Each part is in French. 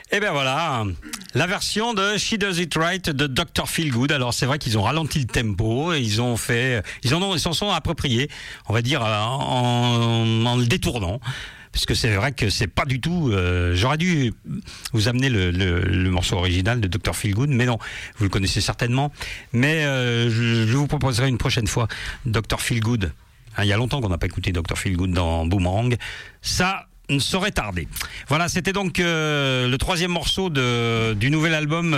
Et ben voilà, la version de She Does It Right de Dr. Feelgood. Alors c'est vrai qu'ils ont ralenti le tempo, et ils s'en sont appropriés, on va dire, en le détournant. Parce que c'est vrai que c'est pas du tout. J'aurais dû vous amener le morceau original de Dr. Feelgood, mais non, vous le connaissez certainement. Mais je vous proposerai une prochaine fois Dr. Feelgood. Il y a longtemps qu'on n'a pas écouté Dr. Feelgood dans Boomerang. Ça ne saurait tarder. Voilà, c'était donc le troisième morceau du nouvel album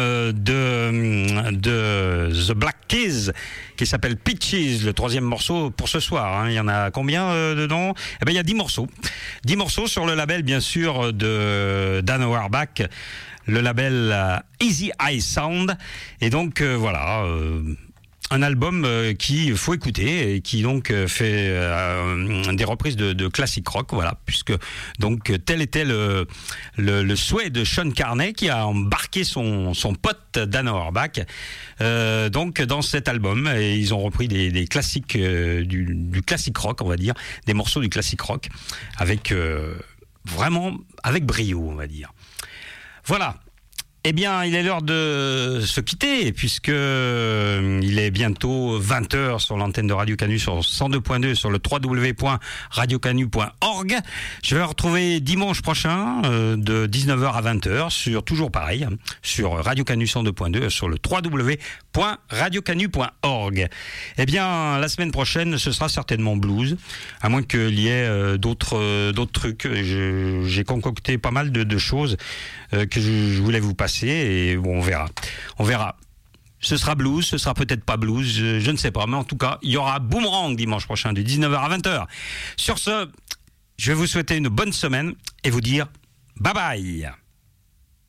de The Black Keys, qui s'appelle Peaches, le troisième morceau pour ce soir. Il y en a combien dedans ? Eh ben, il y a 10 morceaux. 10 morceaux sur le label, bien sûr, de Dan Auerbach, le label Easy Eye Sound. Et donc, voilà... un album qu'il faut écouter et qui donc fait des reprises de classique rock, voilà, puisque donc tel était le souhait de Sean Carney, qui a embarqué son pote Dan Auerbach donc dans cet album, et ils ont repris des classiques du classique rock, on va dire, des morceaux du classique rock avec vraiment avec brio, on va dire. Voilà. Eh bien, il est l'heure de se quitter, puisque il est bientôt 20h sur l'antenne de Radio Canu sur 102.2 sur le www.radiocanu.org. Je vais vous retrouver dimanche prochain de 19h à 20h sur toujours pareil sur Radio Canu 102.2 sur le www.radiocanu.org. Eh bien, la semaine prochaine, ce sera certainement blues, à moins qu'il y ait d'autres trucs. J'ai concocté pas mal de choses que je voulais vous passer, et bon, on verra. Ce sera blues, ce sera peut-être pas blues, je ne sais pas, mais en tout cas, il y aura Boomerang dimanche prochain de 19h à 20h. Sur ce, je vais vous souhaiter une bonne semaine et vous dire bye bye.